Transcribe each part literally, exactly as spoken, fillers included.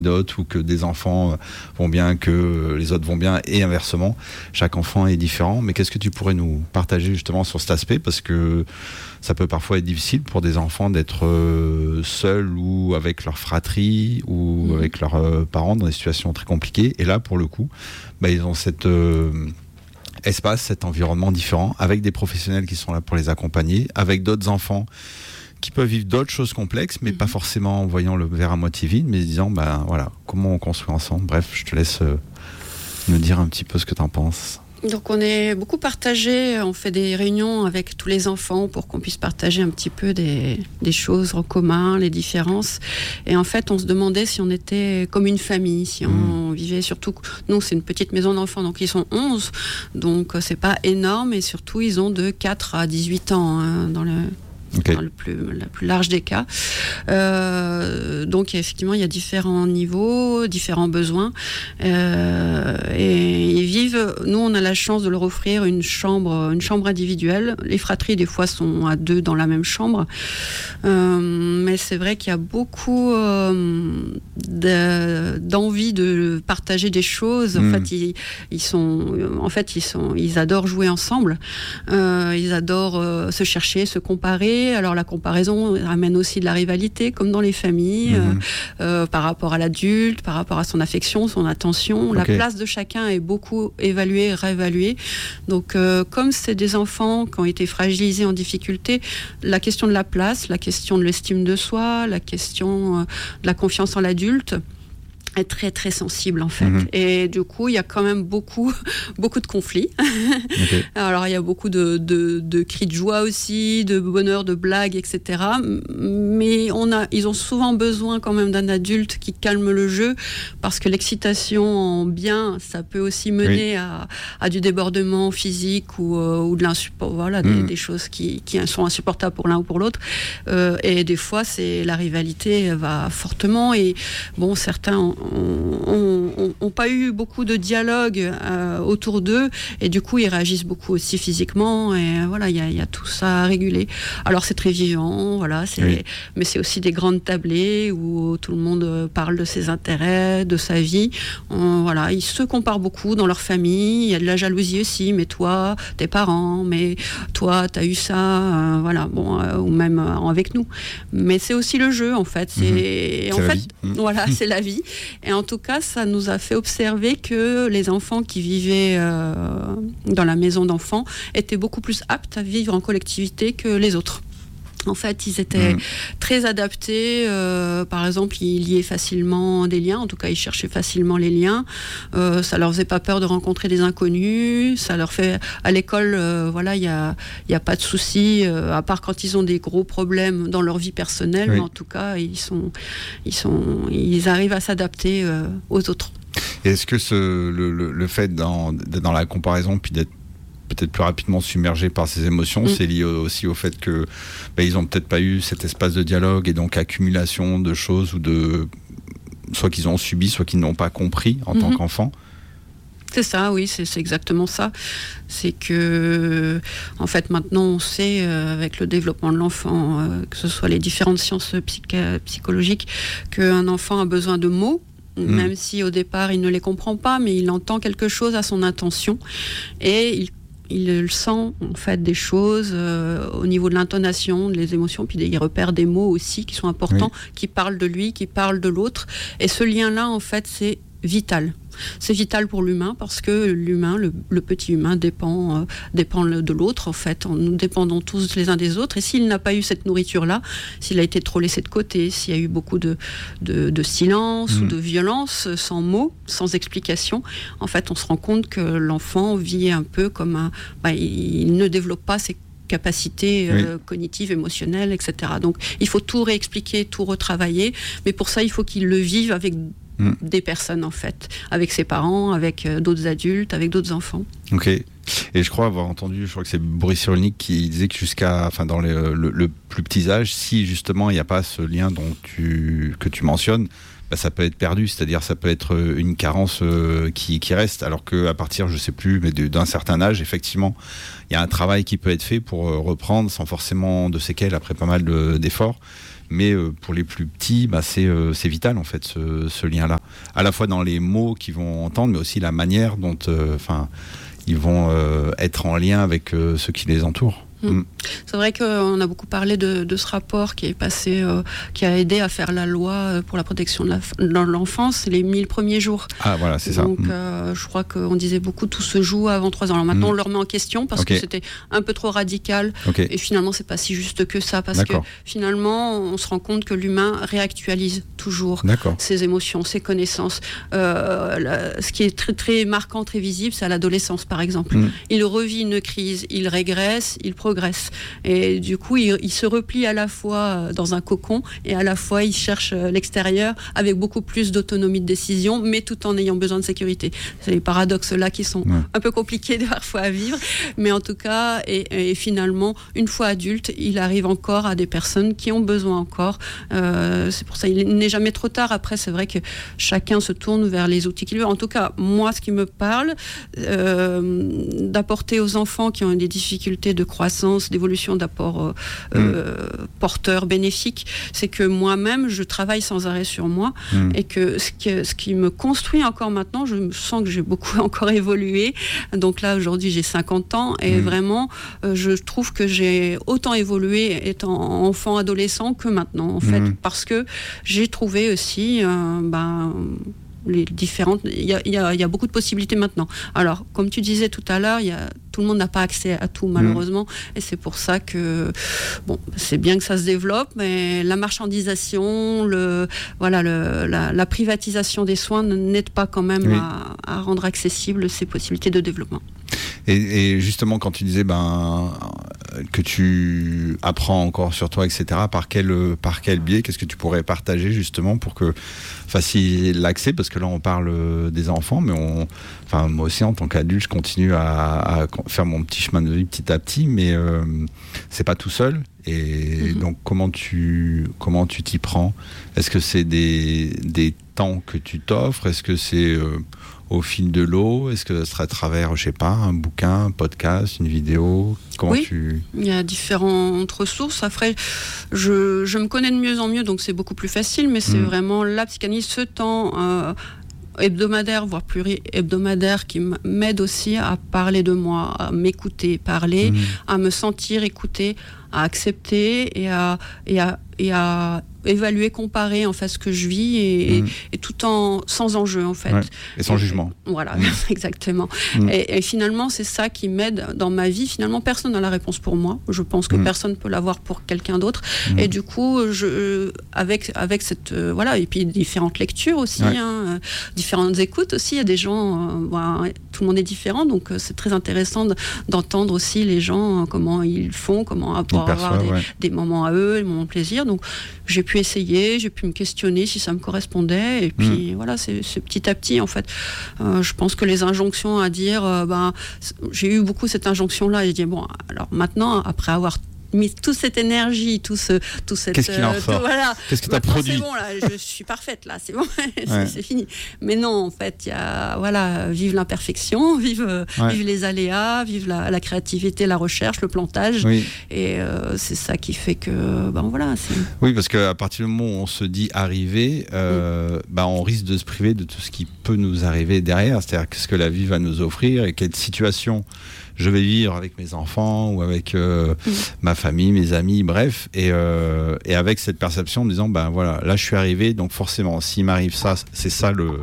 d'autres ou que des enfants vont bien, que les autres vont bien et inversement. Chaque enfant est différent. Mais qu'est-ce que tu pourrais nous partager justement sur cet aspect? Parce que ça peut parfois être difficile pour des enfants d'être euh, seuls ou avec leur fratrie ou mmh. avec leurs euh, parents dans des situations très compliquées. Et là, pour le coup, bah, ils ont cet euh, espace, cet environnement différent avec des professionnels qui sont là pour les accompagner, avec d'autres enfants qui peuvent vivre d'autres choses complexes, mais mmh. pas forcément en voyant le verre à moitié vide, mais se disant, ben voilà, comment on construit ensemble. Bref, je te laisse euh, nous dire un petit peu ce que tu en penses. Donc on est beaucoup partagé, on fait des réunions avec tous les enfants pour qu'on puisse partager un petit peu des, des choses en commun, les différences. Et en fait, on se demandait si on était comme une famille, si on mmh. vivait surtout... Nous, c'est une petite maison d'enfants, donc ils sont onze, donc c'est pas énorme, et surtout, ils ont de quatre à dix-huit ans hein, dans le... Okay. Dans le plus, la plus large des cas. Euh, donc effectivement, il y a différents niveaux, différents besoins. Euh, et ils vivent... Nous, on a la chance de leur offrir une chambre, une chambre individuelle. Les fratries, des fois, sont à deux dans la même chambre. Euh, mais c'est vrai qu'il y a beaucoup euh, de, d'envie de partager des choses. En mmh. fait, ils, ils sont... En fait, ils sont... Ils adorent jouer ensemble. Euh, ils adorent euh, se chercher, se comparer. Alors la comparaison amène aussi de la rivalité, comme dans les familles, mmh. euh, euh, par rapport à l'adulte, par rapport à son affection, son attention. Okay. La place de chacun est beaucoup évaluée, réévaluée. Donc euh, comme c'est des enfants qui ont été fragilisés en difficulté, la question de la place, la question de l'estime de soi, la question euh, de la confiance en l'adulte est très très sensible en fait. Mmh. Et du coup, il y a quand même beaucoup beaucoup de conflits. Okay. Alors il y a beaucoup de, de, de cris de joie aussi, de bonheur, de blagues, et cetera. Mais on a, ils ont souvent besoin quand même d'un adulte qui calme le jeu, parce que l'excitation en bien, ça peut aussi mener oui. à, à du débordement physique ou, euh, ou de l'insupport, voilà, mmh. des, des choses qui, qui sont insupportables pour l'un ou pour l'autre. Euh, et des fois, c'est la rivalité va fortement. Et bon, certains ont, n'ont pas eu beaucoup de dialogue euh, autour d'eux, et du coup ils réagissent beaucoup aussi physiquement, et voilà, il y, y a tout ça à réguler. Alors c'est très vivant, voilà, c'est, oui. mais c'est aussi des grandes tablées où tout le monde parle de ses intérêts, de sa vie. On, voilà, ils se comparent beaucoup dans leur famille, il y a de la jalousie aussi, mais toi, tes parents, mais toi, t'as eu ça, euh, voilà, bon, euh, ou même euh, avec nous. Mais c'est aussi le jeu, en fait. C'est, mmh. en c'est fait, mmh. voilà, c'est la vie. Et en tout cas, ça nous a fait observer que les enfants qui vivaient euh, dans la maison d'enfants étaient beaucoup plus aptes à vivre en collectivité que les autres. En fait, ils étaient mmh. très adaptés. Euh, par exemple, ils liaient facilement des liens. En tout cas, ils cherchaient facilement les liens. Euh, ça leur faisait pas peur de rencontrer des inconnus. Ça leur fait... À l'école, euh, voilà, il y a, y a pas de souci, euh, à part quand ils ont des gros problèmes dans leur vie personnelle. Oui. Mais en tout cas, ils sont, ils sont, ils arrivent à s'adapter euh, aux autres. Et est-ce que ce, le, le, le fait dans, dans la comparaison, puis d'être peut-être plus rapidement submergés par ces émotions, mmh. c'est lié aussi au fait que bah, ils ont peut-être pas eu cet espace de dialogue, et donc accumulation de choses, ou de soit qu'ils ont subi, soit qu'ils n'ont pas compris en mmh. tant qu'enfant. C'est ça, oui, c'est, c'est exactement ça. C'est que, en fait, maintenant, on sait, euh, avec le développement de l'enfant, euh, que ce soit les différentes sciences psych- psychologiques, qu'un enfant a besoin de mots, mmh. même si au départ, il ne les comprend pas, mais il entend quelque chose à son intention, et il il sent en fait des choses euh, au niveau de l'intonation, des émotions, puis il repère des mots aussi qui sont importants, oui. qui parlent de lui, qui parlent de l'autre. Et ce lien-là, en fait, c'est vital. C'est vital pour l'humain, parce que l'humain, le, le petit humain dépend, euh, dépend de l'autre, en fait. Nous dépendons tous les uns des autres. Et s'il n'a pas eu cette nourriture-là, s'il a été trop laissé de côté, s'il y a eu beaucoup de, de, de silence mmh. ou de violence, sans mots, sans explication, en fait, on se rend compte que l'enfant vit un peu comme un... Bah, il, il ne développe pas ses capacités euh, oui. cognitives, émotionnelles, et cetera. Donc, il faut tout réexpliquer, tout retravailler. Mais pour ça, il faut qu'il le vive avec des personnes, en fait, avec ses parents, avec euh, d'autres adultes, avec d'autres enfants. Ok. Et je crois avoir entendu, je crois que c'est Boris Cyrulnik qui disait que jusqu'à, enfin, dans les, le, le plus petit âge, si justement il n'y a pas ce lien dont tu, que tu mentionnes, bah, ça peut être perdu, c'est-à-dire ça peut être une carence euh, qui, qui reste, alors qu'à partir, je ne sais plus, mais de, d'un certain âge, effectivement, il y a un travail qui peut être fait pour euh, reprendre sans forcément de séquelles après pas mal de, d'efforts. mais euh, pour les plus petits, bah, c'est, euh, c'est vital en fait ce, ce lien-là. À la fois dans les mots qu'ils vont entendre, mais aussi la manière dont, enfin, euh, ils vont euh, être en lien avec euh, ceux qui les entourent. Mmh. C'est vrai qu'on a beaucoup parlé de, de ce rapport qui est passé, euh, qui a aidé à faire la loi pour la protection de, la, de l'enfance, les mille premiers jours. Ah voilà, c'est Donc, ça. Mmh. Euh, je crois qu'on disait beaucoup tout se joue avant trois ans. Alors maintenant, mmh. on le remet en question parce okay. que c'était un peu trop radical. Okay. Et finalement, c'est pas si juste que ça parce D'accord. que finalement, on se rend compte que l'humain réactualise toujours D'accord. ses émotions, ses connaissances. Euh, la, ce qui est très, très marquant, très visible, c'est à l'adolescence, par exemple. Mmh. Il revit une crise, il régresse, il progresse. Et du coup, il, il se replie à la fois dans un cocon et à la fois il cherche l'extérieur avec beaucoup plus d'autonomie de décision, mais tout en ayant besoin de sécurité. C'est les paradoxes là qui sont ouais. un peu compliqués parfois à vivre, mais en tout cas, et, et finalement, une fois adulte, il arrive encore à des personnes qui ont besoin encore. Euh, c'est pour ça, il n'est jamais trop tard. Après, c'est vrai que chacun se tourne vers les outils qu'il veut. En tout cas, moi, ce qui me parle, euh, d'apporter aux enfants qui ont des difficultés de croissance, d'évolution d'apport euh, mmh. euh, porteur bénéfique, c'est que moi-même je travaille sans arrêt sur moi mmh. et que ce, qui ce qui me construit encore maintenant, je sens que j'ai beaucoup encore évolué. Donc là aujourd'hui j'ai cinquante ans et mmh. vraiment euh, je trouve que j'ai autant évolué étant enfant adolescent que maintenant en fait mmh. parce que j'ai trouvé aussi euh, ben les différentes, il y a, il y a, il y a beaucoup de possibilités maintenant. Alors, comme tu disais tout à l'heure, il y a, tout le monde n'a pas accès à tout, malheureusement, mmh. et c'est pour ça que, bon, c'est bien que ça se développe, mais la marchandisation, le, voilà, le, la, la privatisation des soins n'aide pas quand même oui. à, à rendre accessibles ces possibilités de développement. Et, et justement, quand tu disais ben, que tu apprends encore sur toi, et cetera, par quel, par quel biais, qu'est-ce que tu pourrais partager justement pour que faciliter l'accès, parce que là on parle des enfants, mais on, enfin moi aussi en tant qu'adulte, je continue à, à faire mon petit chemin de vie petit à petit, mais euh, c'est pas tout seul. Et mmh. donc comment tu comment tu t'y prends ? Est-ce que c'est des des temps que tu t'offres ? Est-ce que c'est euh, au fil de l'eau ? Est-ce que ça sera à travers, je sais pas, un bouquin, un podcast, une vidéo ? Comment oui, tu... il y a différentes ressources. Après, je, je me connais de mieux en mieux, donc c'est beaucoup plus facile, mais c'est mmh. vraiment la psychanalyse, ce temps euh, hebdomadaire, voire pluri-hebdomadaire, qui m'aide aussi à parler de moi, à m'écouter, parler, mmh. à me sentir écouter, à accepter et à, et à, et à évaluer, comparer en fait ce que je vis et, mmh. et, et tout en sans enjeu en fait. Ouais. Et sans et, jugement. Voilà, mmh. exactement. Mmh. Et, et finalement, c'est ça qui m'aide dans ma vie. Finalement, personne n'a la réponse pour moi. Je pense que mmh. personne ne peut l'avoir pour quelqu'un d'autre. Mmh. Et du coup, je, avec, avec cette... Euh, voilà, et puis différentes lectures aussi, ouais. hein, euh, différentes écoutes aussi. Il y a des gens... Euh, voilà, tout le monde est différent, donc euh, c'est très intéressant de, d'entendre aussi les gens, euh, comment ils font, comment pouvoir avoir des, ouais. des moments à eux, des moments de plaisir. Donc, j'ai pu essayer, j'ai pu me questionner si ça me correspondait, et puis mmh. voilà, c'est, c'est petit à petit en fait. Euh, je pense que les injonctions à dire, euh, ben, j'ai eu beaucoup cette injonction-là, et j'ai dit bon, alors maintenant, après avoir mis toute cette énergie, tout ce, tout cette, qu'est-ce qu'il en sort, euh, voilà. Qu'est-ce que tu as produit ? C'est bon là, je suis parfaite là, c'est bon, c'est, ouais. c'est fini. Mais non, en fait, il y a voilà, vive l'imperfection, vive, ouais. vive les aléas, vive la, la créativité, la recherche, le plantage, oui. et euh, c'est ça qui fait que, ben voilà. C'est... Oui, parce qu'à partir du moment où on se dit arriver, euh, mm. ben on risque de se priver de tout ce qui peut nous arriver derrière, c'est-à-dire qu'est-ce que la vie va nous offrir et quelle situation je vais vivre avec mes enfants ou avec euh, mmh. ma famille, mes amis, bref, et, euh, et avec cette perception en disant, ben voilà, là je suis arrivé, donc forcément, s'il m'arrive ça, c'est ça le,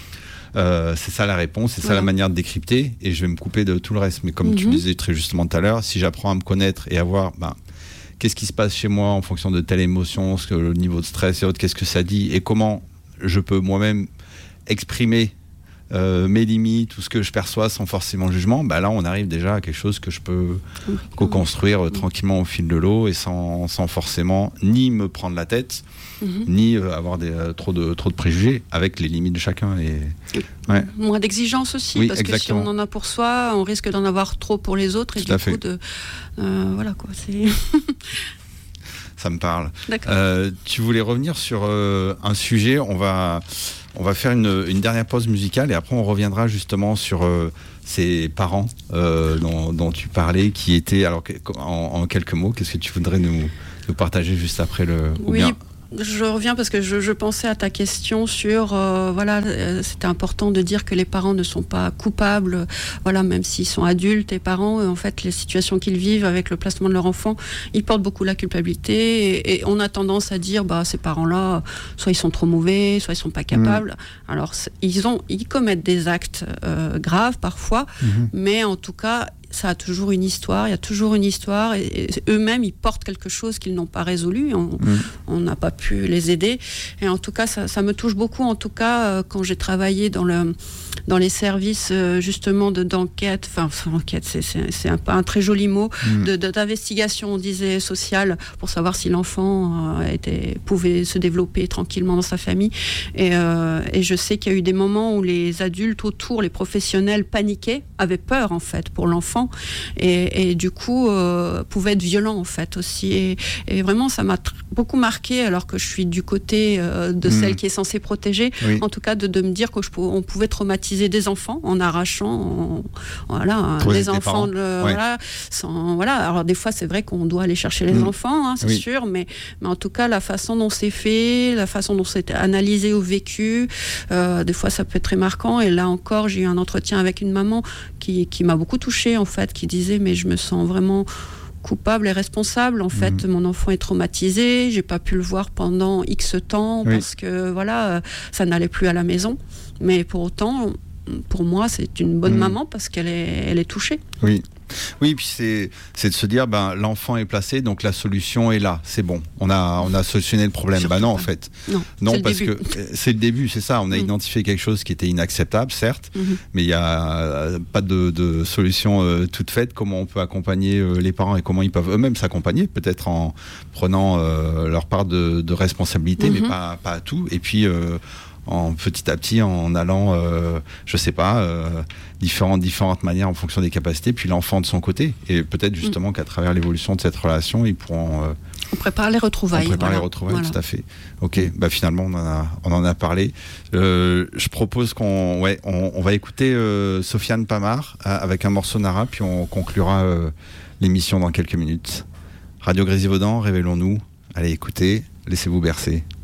euh, c'est ça la réponse, c'est ça voilà. la manière de décrypter, et je vais me couper de tout le reste. Mais comme mmh. tu disais très justement tout à l'heure, si j'apprends à me connaître et à voir, ben, qu'est-ce qui se passe chez moi en fonction de telle émotion, ce que, le niveau de stress et autres, qu'est-ce que ça dit, et comment je peux moi-même exprimer Euh, mes limites, tout ce que je perçois sans forcément jugement, bah là on arrive déjà à quelque chose que je peux oui. co-construire euh, tranquillement au fil de l'eau et sans, sans forcément ni me prendre la tête, mm-hmm. ni euh, avoir des, euh, trop, de, trop de préjugés avec les limites de chacun. Et... Ouais. Moins d'exigence aussi, oui, parce exactement. que si on en a pour soi, on risque d'en avoir trop pour les autres et tout du coup de, euh, voilà quoi, c'est... Ça me parle. Euh, tu voulais revenir sur euh, un sujet, on va... On va faire une, une dernière pause musicale et après on reviendra justement sur euh, ces parents euh, dont, dont tu parlais, qui étaient, alors en, en quelques mots, qu'est-ce que tu voudrais nous, nous partager juste après le... Oui, bien... je reviens parce que je, je pensais à ta question sur, euh, voilà, euh, c'était important de dire que les parents ne sont pas coupables, voilà, même s'ils sont adultes et parents, et en fait, les situations qu'ils vivent avec le placement de leur enfant, ils portent beaucoup la culpabilité, et, et on a tendance à dire, bah, ces parents-là, soit ils sont trop mauvais, soit ils sont pas capables. Mmh. Alors, ils ont, ils commettent des actes euh, graves parfois, mmh. mais en tout cas, ça a toujours une histoire, il y a toujours une histoire, et, et eux-mêmes, ils portent quelque chose qu'ils n'ont pas résolu, on n'a mmh. pas pu les aider, et en tout cas, ça, ça me touche beaucoup, en tout cas, euh, quand j'ai travaillé dans, le, dans les services, euh, justement, de, d'enquête, enfin, enquête, c'est, c'est, c'est un, un très joli mot, mmh. de, de, d'investigation, on disait, sociale, pour savoir si l'enfant euh, était, pouvait se développer tranquillement dans sa famille, et, euh, et je sais qu'il y a eu des moments où les adultes autour, les professionnels paniquaient, avaient peur, en fait, pour l'enfant, Et, et du coup euh, pouvait être violent en fait aussi, et, et vraiment ça m'a tr- beaucoup marqué, alors que je suis du côté euh, de mmh. celle qui est censée protéger, oui. en tout cas de, de me dire qu'on pouvait traumatiser des enfants en arrachant en, voilà, des enfants de, ouais. voilà, sans, voilà. Alors des fois c'est vrai qu'on doit aller chercher les mmh. enfants, hein, c'est oui. sûr, mais, mais en tout cas la façon dont c'est fait, la façon dont c'est analysé ou vécu, euh, des fois ça peut être très marquant. Et là encore j'ai eu un entretien avec une maman qui, qui m'a beaucoup touchée en fait, qui disait mais je me sens vraiment coupable et responsable, en fait, mmh. mon enfant est traumatisé, j'ai pas pu le voir pendant X temps, oui. parce que voilà, ça n'allait plus à la maison, mais pour autant, pour moi c'est une bonne mmh. maman parce qu'elle est, elle est touchée. Oui. Oui, puis c'est, c'est de se dire, ben, l'enfant est placé, donc la solution est là, c'est bon, on a, on a solutionné le problème. Surtout ben non, pas. En fait. Non, non c'est parce que c'est le début, c'est ça, on a mmh. identifié quelque chose qui était inacceptable, certes, mmh. mais il n'y a pas de, de solution euh, toute faite. Comment on peut accompagner euh, les parents et comment ils peuvent eux-mêmes s'accompagner, peut-être en prenant euh, leur part de, de responsabilité, mmh. mais pas, pas à tout. Et puis, euh, en petit à petit, en allant, euh, je sais pas, euh, différentes, différentes manières en fonction des capacités, puis l'enfant de son côté. Et peut-être justement mmh. qu'à travers l'évolution de cette relation, ils pourront... Euh, on prépare les retrouvailles. On prépare voilà. les retrouvailles, voilà. tout à fait. Ok, bah finalement, on en a, on en a parlé. Euh, je propose qu'on ouais, on, on va écouter euh, Sofiane Pamar euh, avec un morceau Nara, puis on conclura euh, l'émission dans quelques minutes. Radio Grésivaudan, révélons-nous. Allez, écoutez, laissez-vous bercer.